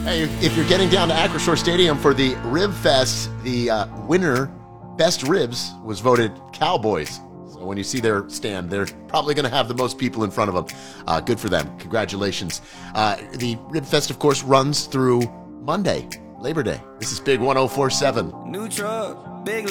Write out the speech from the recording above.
Hey, if you're getting down to Acrisure Stadium for the Rib Fest, the winner, Best Ribs, was voted Cowboys. So when you see their stand, they're probably going to have the most people in front of them. Good for them. Congratulations. The Rib Fest, of course, runs through Monday, Labor Day. This is Big 104.7. New truck, big